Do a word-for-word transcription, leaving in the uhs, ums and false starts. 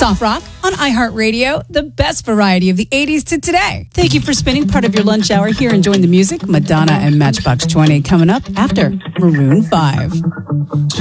Soft Rock on iHeartRadio, the best variety of the eighties to today. Thank you for spending part of your lunch hour here enjoying the music. Madonna and Matchbox twenty coming up after Maroon five.